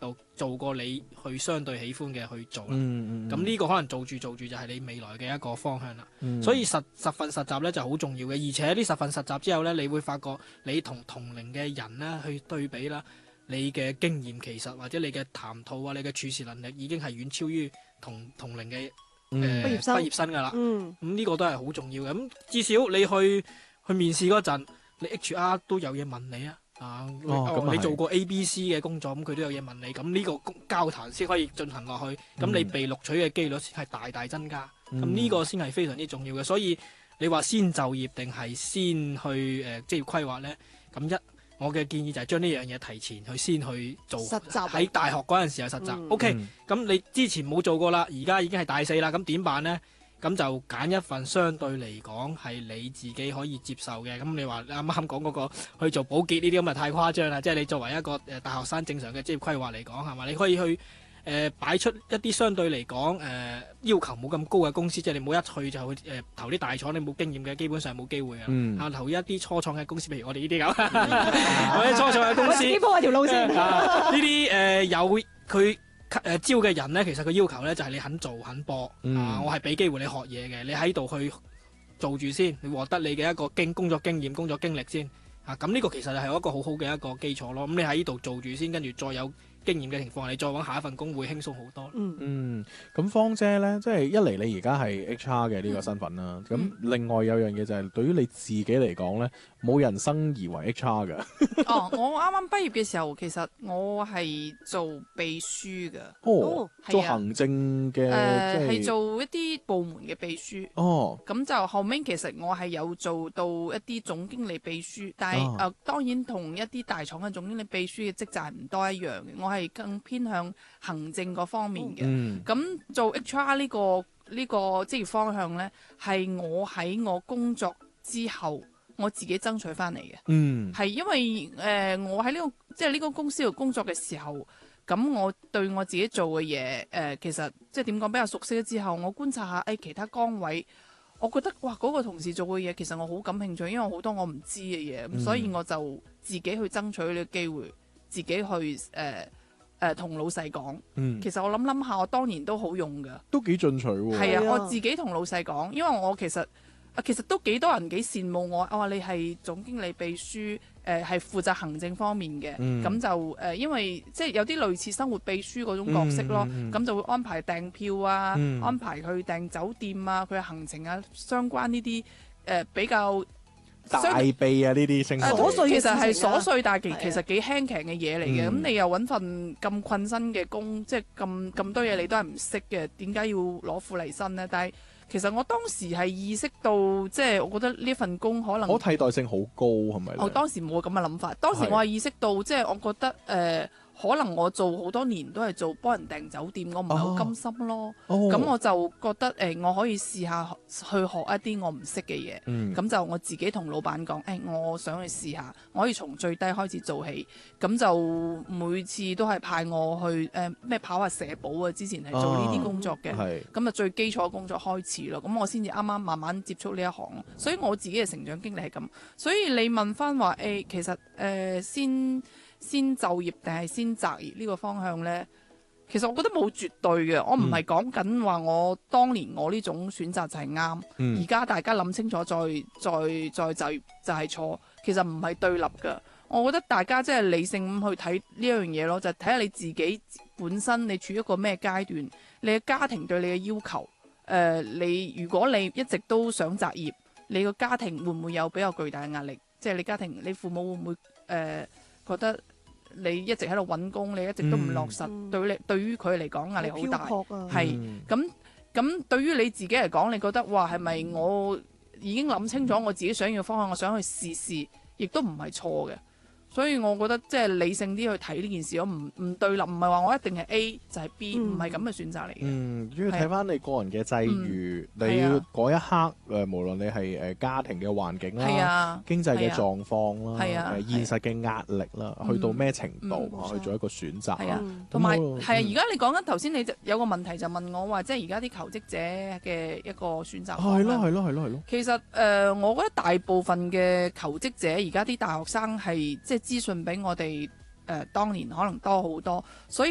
度做過你去相對喜歡嘅去做啦。咁呢、 嗯個可能做住就係你未來嘅一個方向啦。 嗯所以十份實習咧就好重要嘅，而且呢10份實習之後咧，你會發覺你同同齡嘅人咧去對比啦，你嘅經驗其實或者你嘅談吐啊，你嘅處事能力已經係遠超於同齡嘅畢業生㗎啦。咁呢個都係好重要嘅。咁至少你去面試嗰陣，你 HR 都有嘢問你啊。你做過 ABC 嘅工作，咁佢都有嘢問你，咁呢個交談先可以進行落去，咁你被錄取嘅機率先係大大增加，咁呢個先係非常之重要嘅。所以你話先就業定係先去職業規劃呢？咁我嘅建議就係將呢樣嘢提前去先去做實習，喺大學嗰陣時候實習。OK，咁你之前冇做過啦，而家已經係大四啦，咁點辦呢？咁就揀一份相對嚟講係你自己可以接受嘅。咁你話啱啱講嗰個去做保潔呢啲咁啊，太誇張啦！即係你作為一個大學生正常嘅職業規劃嚟講係嘛，你可以去擺出一啲相對嚟講要求冇咁高嘅公司，即係你冇一去就去投啲大廠，你冇經驗嘅基本上冇機會啊。投一啲初創嘅公司，譬如我哋呢啲咁，或者初創嘅公司，自己鋪下條路先。呢啲有佢。招嘅人呢，其實佢要求呢就係你肯做肯搏。我係俾機會你學嘢嘅，你喺度去做住先，你獲得你嘅一個工作經驗、工作經歷先。咁呢個其實係一個好好嘅一個基礎咯。咁你喺呢度做住先，跟住再有經驗嘅情況，你再揾下一份工會輕鬆好多。 咁芳姐呢，即係一嚟你而家係 HR 嘅呢個身份啦。咁另外有樣嘢就係對於你自己嚟講呢，冇人生而為 HR 㗎。 我啱啱畢業嘅時候，其實我係做秘書㗎。 做行政嘅， 係做一啲部門嘅秘書。咁就後尾其實我係有做到一啲總經理秘書，但係當然同一啲大廠嘅總經理秘書嘅職責係唔多一樣嘅。我係更偏向行政嗰方面嘅。咁做 HR 呢個職業方向呢，係我喺我工作之後我自己爭取翻嚟嘅。係因為我喺呢個公司度工作嘅時候，咁我對我自己做嘅嘢其實即係點講比較熟悉咗之後，我觀察下其他崗位，我覺得哇嗰個同事做嘅嘢其實我好感興趣，因為好多我唔知嘅嘢，咁所以我就自己去爭取呢個機會，自己去同老細講。其實我諗下，我當年都好用噶，都幾進取喎。 係啊，我自己同老細講，因為我其實都幾多人幾羨慕我。你係總經理秘書，係負責行政方面嘅。咁就因為即係有啲類似生活秘書嗰種角色咯。咁就會安排訂票啊，安排去訂酒店啊，佢嘅行程啊，相關呢啲比較大秘啊，呢啲性瑣碎其實係瑣碎，但係其實幾輕鬆嘅嘢嚟嘅。咁你又揾份咁困身嘅工，即係咁多嘢你都係唔識嘅，點解要攞苦嚟辛呢？但係其實我當時係意識到，即係我覺得呢份工可能替代性好高，係咪？ 我當時冇咁嘅諗法，當時我係意識到，即係我覺得可能我做好多年都係做幫人訂酒店，我唔係好甘心咯。咁我就覺得我可以試下去學一啲我唔識嘅嘢。咁就我自己同老闆講，我想去試下，我可以從最低開始做起。咁就每次都係派我去咩跑下社保啊，之前係做呢啲工作嘅。咁最基礎工作開始咯。咁我先至啱啱慢慢接觸呢一行，所以我自己嘅成長經歷係咁。所以你問翻話其實先就業定係先擇業呢個方向呢？其實我覺得冇絕對嘅。我唔係講緊話我當年我呢種選擇就係啱，而家大家諗清楚再就業就係錯。其實唔係對立㗎。我覺得大家即係理性咁去睇呢樣嘢咯，就睇下你自己本身你處於一個咩階段，你嘅家庭對你嘅要求。如果你一直都想擇業，你個家庭會唔會有比較巨大嘅壓力？即係你家庭，你父母會唔會覺得你一直喺度揾工，你一直都唔落實，對於佢嚟講壓力好大。係咁對於你自己嚟講，你覺得哇係咪我已經諗清楚我自己想要嘅方向，我想去試試，亦都唔係錯嘅。所以我覺得即係理性啲去睇呢件事，我唔對立，唔係話我一定係 A 就係 B，唔係咁嘅選擇嚟嘅。 主要睇翻你個人嘅際遇，你嗰一刻無論你係家庭嘅環境啦、經濟嘅狀況啦、現實嘅壓力啦，去到咩程度去做一個選擇。 同埋而家你講緊頭先，你有個問題就問我話，即係而家啲求職者嘅一個選擇。 係咯。 其實我覺得大部分嘅求職者，而家啲大學生係即係資訊比我哋當年可能多好多，所以